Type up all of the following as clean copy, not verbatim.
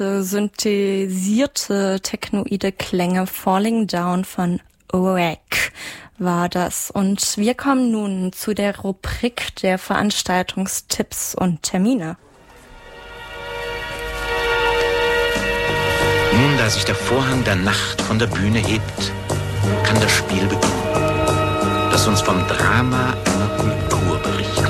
synthetisierte technoide Klänge. Falling Down von Oak war das. Und wir kommen nun zu der Rubrik der Veranstaltungstipps und Termine. Nun, da sich der Vorhang der Nacht von der Bühne hebt, kann das Spiel beginnen, das uns vom Drama einer Kultur berichtet.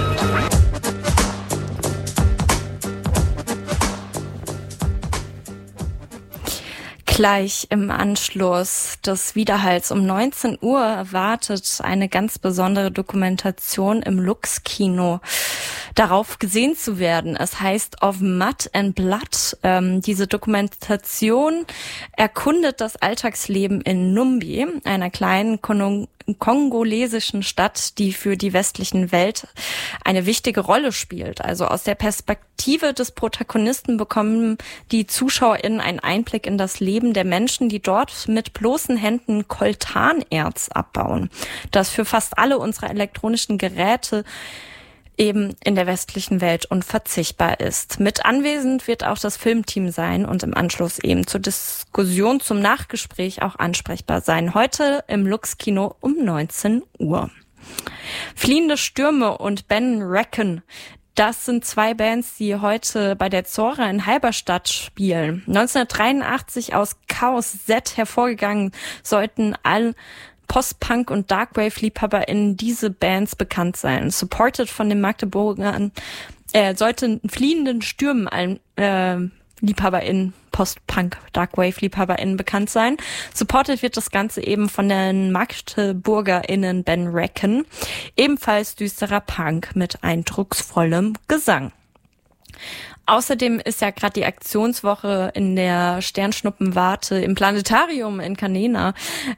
Gleich im Anschluss des Widerhalls um 19 Uhr erwartet eine ganz besondere Dokumentation im Lux-Kino, darauf gesehen zu werden. Es heißt Of Mud and Blood. Diese Dokumentation erkundet das Alltagsleben in Numbi, einer kleinen kongolesischen Stadt, die für die westlichen Welt eine wichtige Rolle spielt. Also aus der Perspektive des Protagonisten bekommen die ZuschauerInnen einen Einblick in das Leben der Menschen, die dort mit bloßen Händen Coltanerz abbauen, das für fast alle unserer elektronischen Geräte eben in der westlichen Welt unverzichtbar ist. Mit anwesend wird auch das Filmteam sein und im Anschluss eben zur Diskussion, zum Nachgespräch auch ansprechbar sein. Heute im Lux-Kino um 19 Uhr. Fliehende Stürme und Ben Recken. Das sind zwei Bands, die heute bei der Zora in Halberstadt spielen. 1983 aus Chaos Z hervorgegangen, sollten alle Post-Punk- und Darkwave-LiebhaberInnen diese Bands bekannt sein. Supported von den Magdeburgern, sollten fliehenden Stürmen allen LiebhaberInnen, Post-Punk, Darkwave-LiebhaberInnen bekannt sein. Supported wird das Ganze eben von den MagdeburgerInnen Ben Recken. Ebenfalls düsterer Punk mit eindrucksvollem Gesang. Außerdem ist ja gerade die Aktionswoche in der Sternschnuppenwarte im Planetarium in Canena,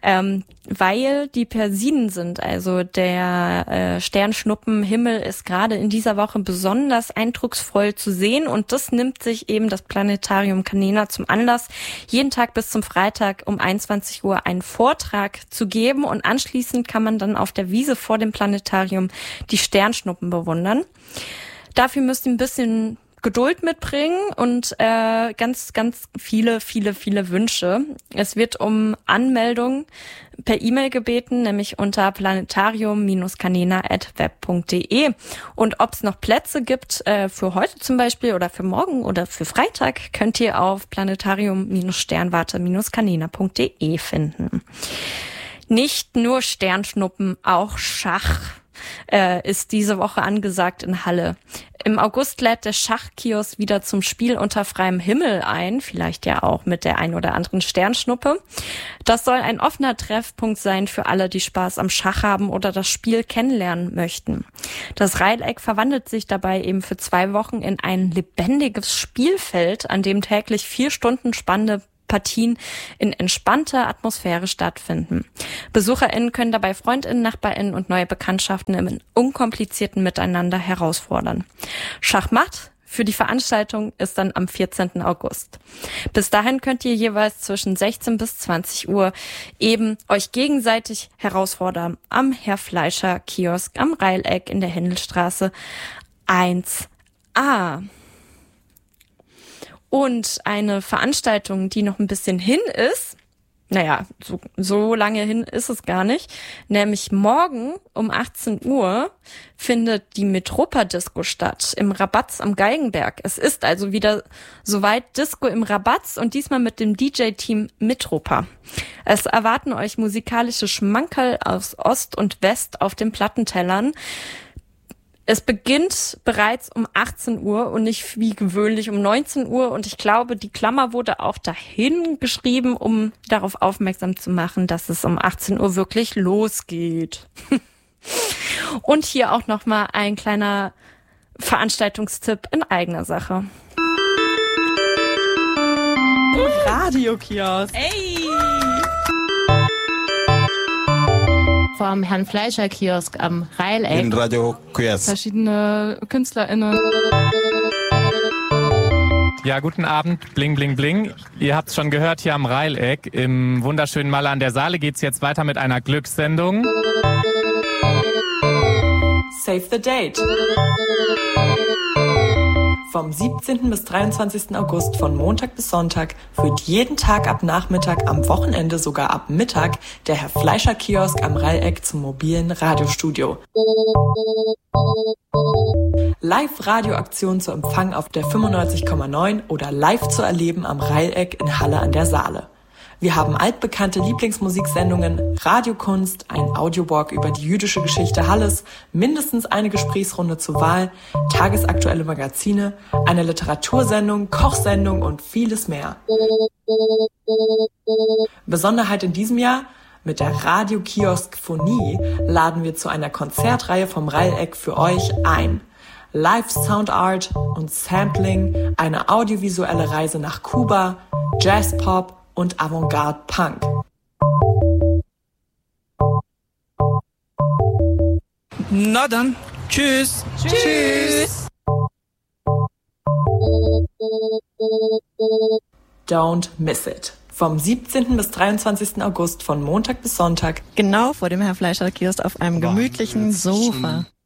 weil die Persiden sind. Also der Sternschnuppenhimmel ist gerade in dieser Woche besonders eindrucksvoll zu sehen und das nimmt sich eben das Planetarium Canena zum Anlass, jeden Tag bis zum Freitag um 21 Uhr einen Vortrag zu geben und anschließend kann man dann auf der Wiese vor dem Planetarium die Sternschnuppen bewundern. Dafür müsst ihr ein bisschen Geduld mitbringen und ganz viele Wünsche. Es wird um Anmeldung per E-Mail gebeten, nämlich unter planetarium-canena@web.de. Und ob es noch Plätze gibt für heute zum Beispiel oder für morgen oder für Freitag, könnt ihr auf planetarium-sternwarte-canena.de finden. Nicht nur Sternschnuppen, auch Schach ist diese Woche angesagt in Halle. Im August lädt der Schachkiosk wieder zum Spiel unter freiem Himmel ein, vielleicht ja auch mit der ein oder anderen Sternschnuppe. Das soll ein offener Treffpunkt sein für alle, die Spaß am Schach haben oder das Spiel kennenlernen möchten. Das Reileck verwandelt sich dabei eben für 2 Wochen in ein lebendiges Spielfeld, an dem täglich 4 Stunden spannende Partien in entspannter Atmosphäre stattfinden. BesucherInnen können dabei FreundInnen, NachbarInnen und neue Bekanntschaften im unkomplizierten Miteinander herausfordern. Schachmatt für die Veranstaltung ist dann am 14. August. Bis dahin könnt ihr jeweils zwischen 16 bis 20 Uhr eben euch gegenseitig herausfordern am Herr Fleischer Kiosk am Reileck in der Händelstraße 1a. Und eine Veranstaltung, die noch ein bisschen hin ist, naja, so lange hin ist es gar nicht, nämlich morgen um 18 Uhr findet die Metropa-Disco statt, im Rabatz am Geigenberg. Es ist also wieder soweit Disco im Rabatz und diesmal mit dem DJ-Team Metropa. Es erwarten euch musikalische Schmankerl aus Ost und West auf den Plattentellern. Es beginnt bereits um 18 Uhr und nicht wie gewöhnlich um 19 Uhr. Und ich glaube, die Klammer wurde auch dahin geschrieben, um darauf aufmerksam zu machen, dass es um 18 Uhr wirklich losgeht. Und hier auch nochmal ein kleiner Veranstaltungstipp in eigener Sache. Radiokiosk. Ey! Vom Herrn Fleischer Kiosk am Reileck. In Radio Kiosk. Verschiedene KünstlerInnen. Ja, guten Abend, Bling Bling Bling. Ihr habt's schon gehört, hier am Reileck im wunderschönen Malle an der Saale geht's jetzt weiter mit einer Glückssendung. Save the date. Vom 17. bis 23. August von Montag bis Sonntag führt jeden Tag ab Nachmittag, am Wochenende sogar ab Mittag der Herr Fleischer Kiosk am Rheieck zum mobilen Radiostudio. Live-Radioaktion zu empfangen auf der 95,9 oder live zu erleben am Rheieck in Halle an der Saale. Wir haben altbekannte Lieblingsmusiksendungen, Radiokunst, ein Audiowalk über die jüdische Geschichte Halles, mindestens eine Gesprächsrunde zur Wahl, tagesaktuelle Magazine, eine Literatursendung, Kochsendung und vieles mehr. Besonderheit in diesem Jahr: Mit der Radio-Kiosk-Phonie laden wir zu einer Konzertreihe vom Rheieck für euch ein. Live Sound Art und Sampling, eine audiovisuelle Reise nach Kuba, Jazz-Pop und Avantgarde-Punk. Na dann, tschüss. Tschüss. Don't miss it. Vom 17. bis 23. August von Montag bis Sonntag. Genau vor dem Herr Fleischer Kiosk auf einem gemütlichen Sofa.